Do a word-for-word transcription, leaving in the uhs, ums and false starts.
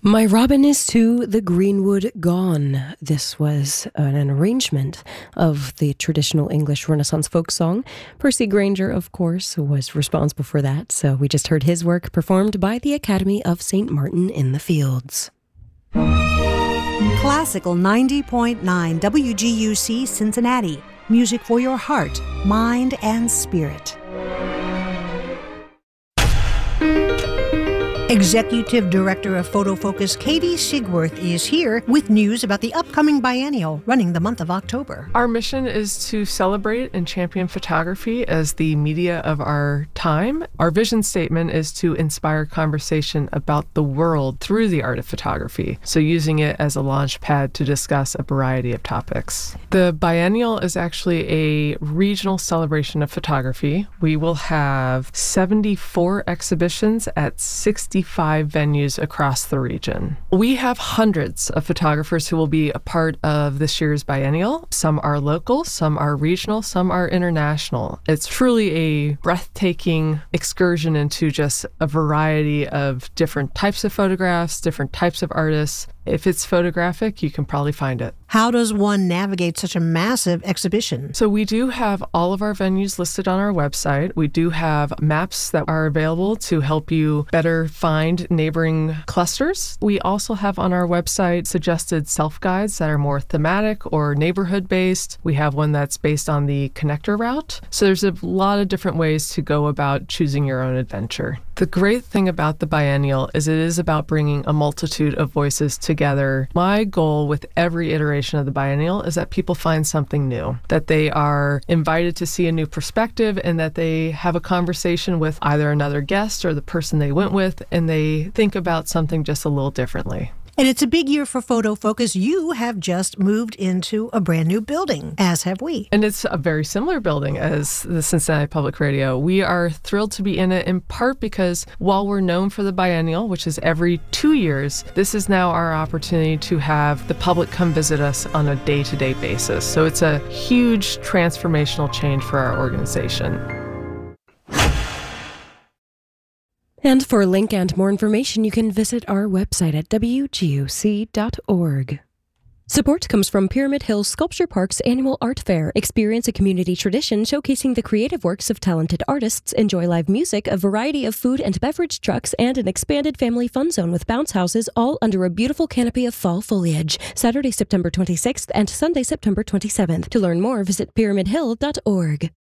My Robin is to the Greenwood Gone. This was an arrangement of the traditional English Renaissance folk song. Percy Grainger, of course, was responsible for that, so we just heard his work performed by the Academy of Saint Martin in the Fields. Classical ninety point nine W G U C Cincinnati. Music for your heart, mind, and spirit. Executive Director of Photo Focus Katie Sigworth is here with news about the upcoming biennial running the month of October. Our mission is to celebrate and champion photography as the media of our time. Our vision statement is to inspire conversation about the world through the art of photography, so using it as a launch pad to discuss a variety of topics. The biennial is actually a regional celebration of photography. We will have seventy-four exhibitions at sixty-five venues across the region. We have hundreds of photographers who will be a part of this year's biennial. Some are local, some are regional, some are international. It's truly a breathtaking excursion into just a variety of different types of photographs, different types of artists. If it's photographic, you can probably find it. How does one navigate such a massive exhibition? So we do have all of our venues listed on our website. We do have maps that are available to help you better find neighboring clusters. We also have on our website suggested self-guides that are more thematic or neighborhood-based. We have one that's based on the connector route. So there's a lot of different ways to go about choosing your own adventure. The great thing about the biennial is it is about bringing a multitude of voices together. My goal with every iteration of the biennial is that people find something new, that they are invited to see a new perspective, and that they have a conversation with either another guest or the person they went with, and they think about something just a little differently. And it's a big year for Photo Focus. You have just moved into a brand new building, as have we. And it's a very similar building as the Cincinnati Public Radio. We are thrilled to be in it, in part because while we're known for the biennial, which is every two years, this is now our opportunity to have the public come visit us on a day-to-day basis. So it's a huge transformational change for our organization. And for a link and more information, you can visit our website at w g u c dot org. Support comes from Pyramid Hill Sculpture Park's annual art fair. Experience a community tradition showcasing the creative works of talented artists. Enjoy live music, a variety of food and beverage trucks, and an expanded family fun zone with bounce houses, all under a beautiful canopy of fall foliage. Saturday, September twenty-sixth and Sunday, September twenty-seventh. To learn more, visit pyramid hill dot org.